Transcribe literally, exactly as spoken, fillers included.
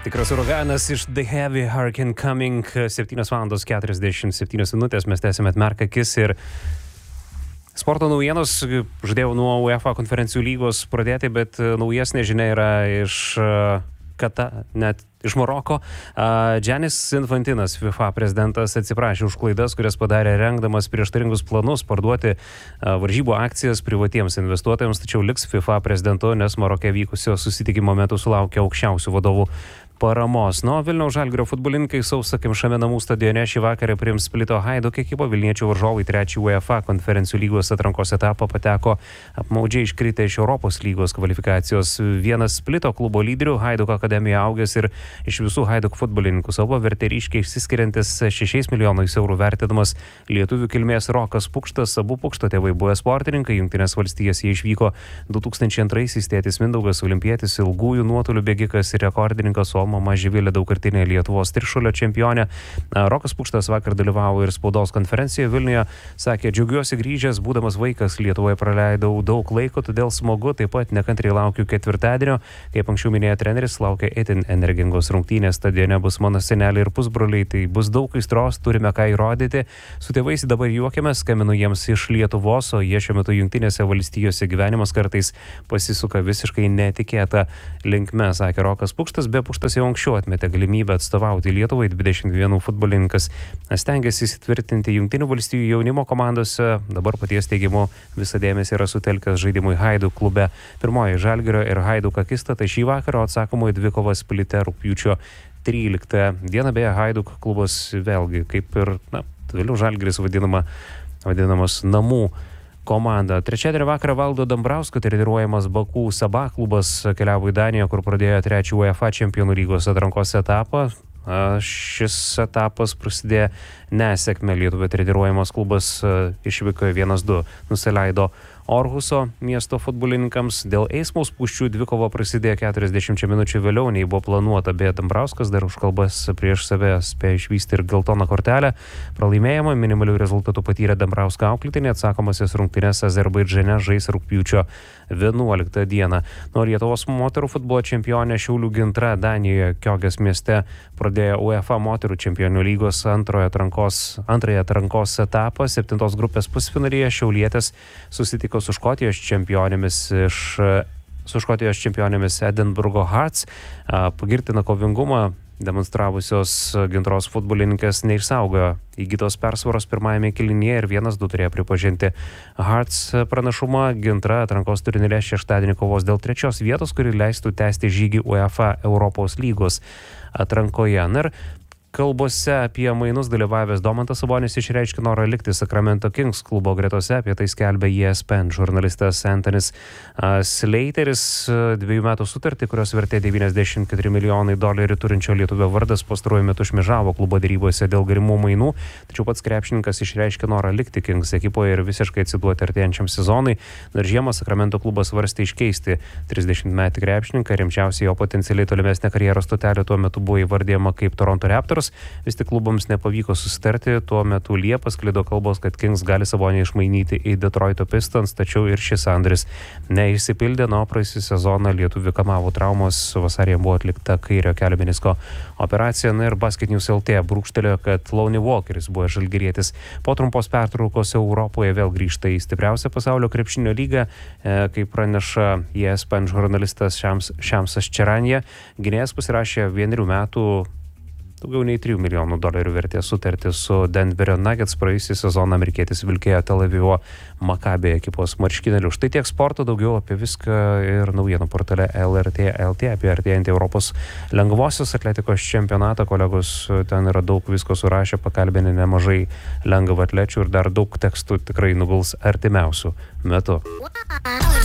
Tikras uraganas iš The Heavy Hurricane Coming, septynios valandos keturiasdešimt septynios minutės, mes tęsime atmerkę akis ir sporto naujienos. Žadėjau nuo UEFA konferencijų lygos pradėti, bet naujesnė žinia yra iš Kata, net iš Maroko. Giannis Infantinas, FIFA prezidentas, atsiprašė už klaidas, kurias padarė rengdamas prieštaringus planus parduoti varžybų akcijas privatiems investuotojams, tačiau liks FIFA prezidentu, nes Maroke vykusio susitikimo metu sulaukė aukščiausių vadovų paramos. Nuo Vilniaus Žalgirio futbolininkai sausakimšame namų stadione šį vakarą priims Splito Hajduk ekipą. Vilniečių varžovai trečią UEFA konferencijų lygos atrankos etapą pateko apmaudžiai iškritę iš Europos lygos kvalifikacijos. Vienas Splito klubo lyderių, Hajduk akademijoje augęs ir iš visų Hajduk futbolininkų savo vertę ryškiai išsiskiriantis šešiais milijonais eurų vertinamas lietuvių kilmės Rokas Pukštas. Abu Pukšto tėvai buvę sportininkai, Jungtinės valstijas jie išvyko du tūkstančiai antraisiais, tėtis Mindaugas olimpietis, ilgųjų nuotolių bėgikas ir rekordininkas, o mama Živilė daugkartinė Lietuvos trišuolio čempionė. Rokas Pukštas vakar dalyvavo ir spaudos konferencijoje Vilniuje. Sakė, džiaugiuosi grįžęs, būdamas vaikas Lietuvoje praleidau daug laiko, todėl smagu, taip pat nekantriai laukiu ketvirtadienio. Kaip anksčiau minėjo treneris, laukia itin energingos rungtynės. Stadione bus mano seneliai ir pusbroliai, tai bus daug aistros, turime ką įrodyti. Su tėvais dabar juokiamės, skambinu jiems iš Lietuvos, o jie šiuo metu Jungtinėse valstijose. Gyvenimas kartais pasisuka visiškai netikėta linkme, sakė Rokas Pukštas. Be Pukštas jau anksčiau atmetė galimybę atstovauti Lietuvai. dvidešimt vienerių futbolininkas stengiasi įsitvirtinti Jungtinių valstijų jaunimo komandose. Dabar paties teigimu visą dėmesį yra sutelkęs žaidimui Hajduk klube. Pirmoji Žalgirio ir Hajduk akistata šį vakarą, atsakomoji dvikova Splite rugpjūčio tryliktą dieną. Beje, Hajduk klubas vėlgi, kaip ir na, vėliau Žalgiris vadinama, vadinamas namų komanda. Trečiadienį vakarą Valdo Dambrausko treniruojamas Baku Sabah klubas keliavo į Daniją, kur pradėjo trečią UEFA čempionų lygos atrankos etapą. Šis etapas prasidėjo nesėkme. Lietuvė treniruojamas klubas išvyko vienas du. Nusileido Orhuso miesto futbolininkams. Dėl eismo spūsčių dvikova prasidėjo keturiasdešimt minučių vėliau, nei buvo planuota. Beje, Dambrauskas dar už kalbas prieš save spėjo išvysti ir geltoną kortelę. Pralaimėjimą minimalių rezultatų patyrė Dambrausko auklėtinė. Atsakomasis rungtynes Azerbaidžane žais rugpjūčio vienuoliktą dieną. Nuo Lietuvos moterų futbolo čempionė Šiaulių Gintra Danijoje Kiogės mieste pradėjo UEFA moterų čempionų lygos antrojo atrankos, antrąją atrankos etapą. Septintos grupės pusfinalyje šiaulietės susitiko su Škotijos čempionėmis iš su Škotijos čempionėmis Edinburgo Hearts. Pagirtina kovingumą demonstravusios Gintros futbolininkas neišsaugojo įgytos persvaros pirmajame kėlinyje ir vienas du turėjo pripažinti Hearts pranašumą. Gintra atrankos turnyre šeštadienį kovos dėl trečios vietos, kuri leistų tęsti žygį UEFA Europos lygos atrankoje. Na ir kalbose apie mainus dalyvavęs Domantas Sabonis išreiškė norą likti Sacramento Kings klubo gretose. Apie tai skelbia E S P N žurnalistas Antonis Slateris. Dviejų metų sutartį, kurios vertė devyniasdešimt keturi milijonai dolerių turinčio lietuvio vardas, pastaruoju metu šmėžavo klubo derybose dėl galimų mainų. Tačiau pats krepšininkas išreiškė norą likti Kings ekipoje ir visiškai atsiduoti artėjančiam sezonui. Dar žiemą Sacramento klubas svarstė iškeisti trisdešimtmetį krepšininką. Rimčiausiai jo potencialiai tolimesnė karjeros stotelė tuo metu buvo įvardijama kaip Toronto Raptors. Vis tik klubams nepavyko susitarti. Tuo metu Liepą sklido kalbos, kad Kings gali Sabonį išmainyti į Detroito Pistons, tačiau ir šis sandoris neišsipildė. Nuo praėjusį sezoną lietuvių kamavo traumos. Vasarį buvo atlikta kairio kelio menisko operacija. Na ir Basket News L T brūkštelėjo, kad Lonnie Walkeris buvo žalgirietis. Po trumpos pertraukos Europoje vėl grįžta į stipriausią pasaulio krepšinio lygą. E, kaip praneša E S P N žurnalistas Šamsas Čeranija, gynėjas pasirašė vienerių metų daugiau nei trijų milijonų dolerių vertės sutartį su Denverio Nuggets. Praėjusį sezoną amerikietis vilkėjo Tel Avivo Maccabi ekipos marškinėlių. Štai tiek sporto, daugiau apie viską ir naujienų portale L R T L T apie artėjantį Europos lengvosios atletikos čempionatą. Kolegos ten yra daug visko surašę, pakalbinę nemažai lengvų atlečių ir dar daug tekstų tikrai nuguls artimiausių metų.